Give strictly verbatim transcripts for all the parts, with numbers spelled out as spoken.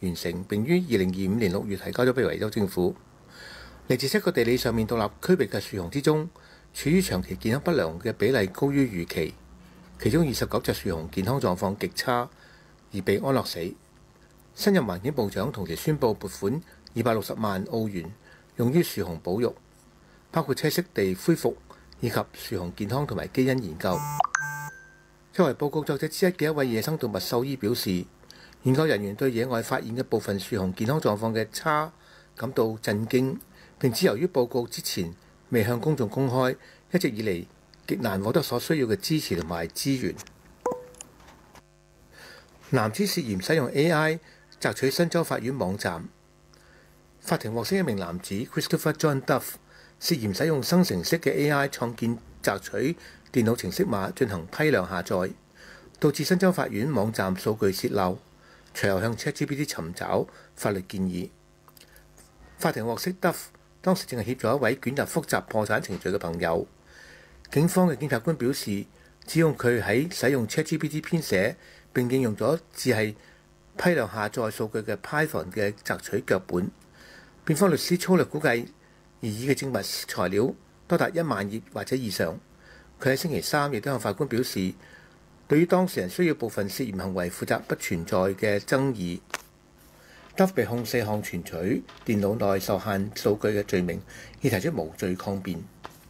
完成，並於二零二五年六月提交咗俾維州政府。嚟自七個地理上面獨立區域嘅樹熊之中，處於長期健康不良嘅比例高於預期，其中二十九隻樹熊健康狀況極差，而被安樂死。新任環境部長同時宣布撥款二百六十萬澳元，用於樹熊保育，包括棲息地恢復以及樹熊健康同埋基因研究。作為報告作者之一嘅一位野生動物獸醫表示，研究人員對野外發現嘅部分樹熊健康狀況嘅差感到震驚，並指由於報告之前未向公眾公開，一直以嚟極難獲得所需要嘅支持同埋資源。男子涉嫌使用 A I 摘取新州法院網站，法庭獲悉一名男子 Christopher John Duff 涉嫌使用生成式嘅 A I 創建摘取電腦程式碼進行批量下載，導致新州法院網站數據洩漏，隨後向 ChatGPT 尋找法律建議。法庭獲悉 Duff 當時正係協助一位捲入複雜破產程序嘅朋友。警方嘅檢察官表示，指控佢喺使用 ChatGPT 編寫並應用咗只係批量下載數據嘅 Python 嘅摘取腳本。辯方律師粗略估計，擬議嘅證物材料多達一萬頁或者以上。佢喺星期三亦都向法官表示，對於當事人需要部分涉嫌行為負責不存在嘅爭議。Duff 被控四項存取電腦內受限數據嘅罪名，已提出無罪抗辯。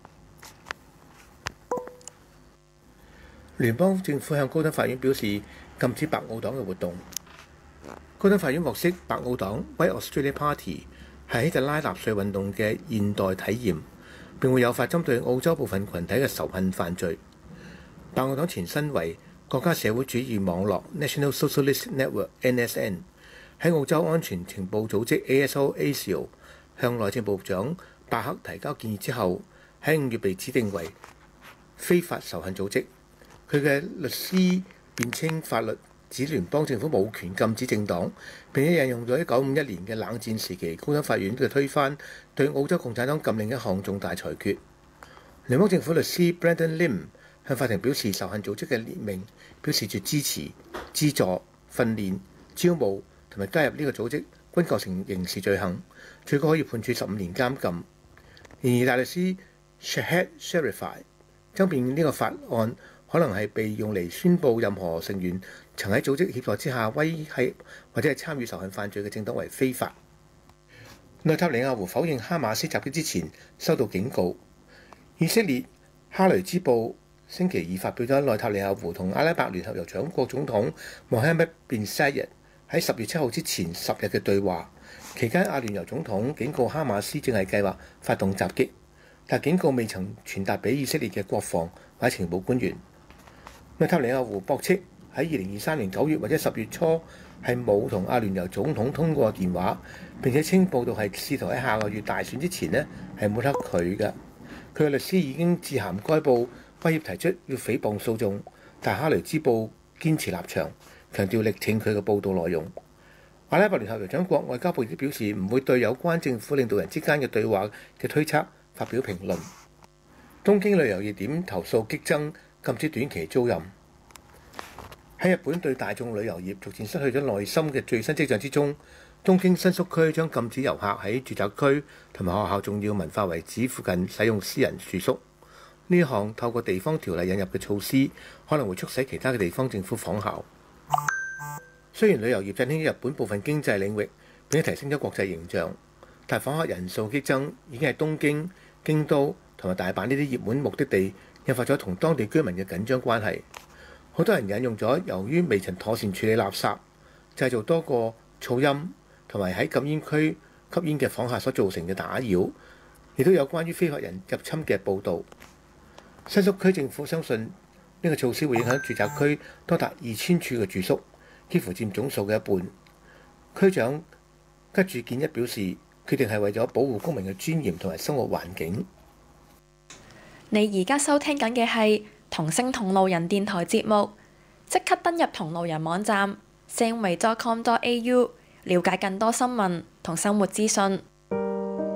聯邦政府向高等法院表示禁止白澳黨嘅活動。高等法院獲悉，白澳黨 White Australia Party 係希特拉納粹運動嘅現代體驗，並會誘發針對澳洲部分群體嘅仇恨犯罪。白澳黨前身為國家社會主義網絡 National Socialist Network N S N， 喺澳洲安全情報組織 A S O A S I O 向內政部長巴克提交建議之後，喺五月被指定為非法仇恨組織。佢嘅律師辯稱法律指聯邦政府冇權禁止政黨，並且引用咗一九五一年嘅冷戰時期高等法院嘅推翻對澳洲共產黨禁令一項重大裁決。聯邦政府律師 Brandon Lim 向法庭表示，仇恨組織嘅列明表示住支持、資助、訓練、招募同埋加入呢個組織均構成刑事罪行，最高可以判處十五年監禁。然而，大律師 Shahid Sharify 爭辯呢個法案可能係被用嚟宣佈任何成員曾喺組織協助之下威脅或者係參與仇恨犯罪嘅政黨為非法。內塔尼亞胡否認哈馬斯襲擊之前收到警告。以色列哈雷茲報星期二發表咗內塔尼亞胡同阿拉伯聯合酋長國總統穆罕默德便沙耶喺十月七號之前十日嘅對話，期間阿聯酋總統警告哈馬斯正係計劃發動襲擊，但警告未曾傳達俾以色列嘅國防或者情報官員。內塔尼亞胡駁斥喺二零二三年九月或者十月初係冇同阿聯酋總統通過電話，並且稱報道係試圖喺下個月大選之前呢係抹黑佢嘅。佢嘅律師已經致函該報，威脅提出要誹謗訴訟，但哈雷茲報堅持立場，強調力挺佢嘅報導內容。阿拉伯聯合酋長國外交部亦都表示唔會對有關政府領導人之間嘅對話嘅推測發表評論。東京旅遊熱點投訴激增，禁止短期租賃。喺日本對大眾旅遊業逐漸失去咗耐心嘅最新跡象之中，東京新宿區將禁止遊客喺住宅區同埋學校重要文化遺址附近使用私人住宿。呢項透過地方條例引入嘅措施，可能會促使其他嘅地方政府仿效。雖然旅遊業振興日本部分經濟領域，並且提升咗國際形象，但訪客人數激增已經係東京、京都同埋大阪呢啲熱門目的地，引發咗同當地居民嘅緊張關係。好多人引用咗由於未曾妥善處理垃圾、製造多個噪音同埋喺禁煙區吸煙嘅訪客所造成嘅打擾，亦都有關於非法人入侵嘅報導。新宿區政府相信呢個措施會影響住宅區多達二千處嘅住宿，幾乎佔總數嘅一半。區長吉住健一表示，決定係為咗保護公民嘅尊嚴同埋生活環境。 你而家收聽緊嘅係同聲同路人電台節目，即刻登入同路人網站 sandway dot com dot a u 了解更多新聞同生活資訊。